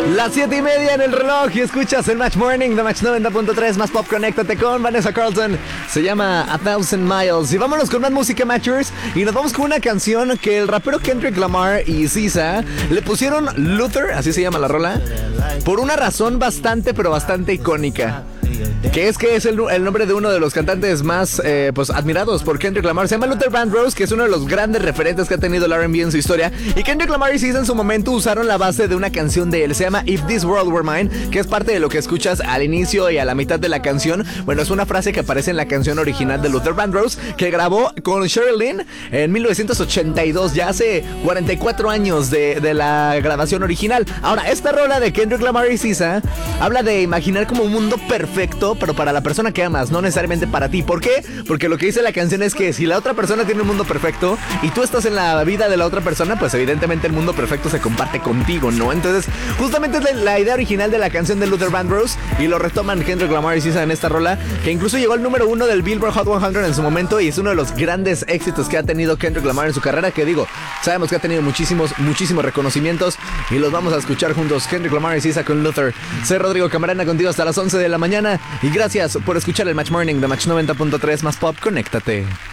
Las 7:30 en el reloj y escuchas el Match Morning de Match 90.3 más pop. Conéctate con Vanessa Carlton. Se llama A Thousand Miles. Y vámonos con más música, Matchers. Y nos vamos con una canción que el rapero Kendrick Lamar y SZA le pusieron Luther, así se llama la rola, por una razón bastante, pero bastante icónica. Que es el nombre de uno de los cantantes más admirados por Kendrick Lamar. Se llama Luther Vandross, que es uno de los grandes referentes que ha tenido el R&B en su historia. Y Kendrick Lamar y SZA en su momento usaron la base de una canción de él. Se llama If This World Were Mine, que es parte de lo que escuchas al inicio y a la mitad de la canción. Bueno, es una frase que aparece en la canción original de Luther Vandross, que grabó con Sheryl Lynn en 1982, ya hace 44 años de la grabación original. Ahora, esta rola de Kendrick Lamar y SZA habla de imaginar como un mundo perfecto, pero para la persona que amas, no necesariamente para ti. ¿Por qué? Porque lo que dice la canción es que si la otra persona tiene un mundo perfecto y tú estás en la vida de la otra persona, pues evidentemente el mundo perfecto se comparte contigo, ¿no? Entonces, justamente es la idea original de la canción de Luther Vandross y lo retoman Kendrick Lamar y SZA en esta rola, que incluso llegó al número 1 del Billboard Hot 100 en su momento y es uno de los grandes éxitos que ha tenido Kendrick Lamar en su carrera, que digo, sabemos que ha tenido muchísimos reconocimientos y los vamos a escuchar juntos. Kendrick Lamar y SZA con Luther. Soy Rodrigo Camarena, contigo hasta las 11 de la mañana y gracias por escuchar el Match Morning de Match 90.3 más pop. Conéctate.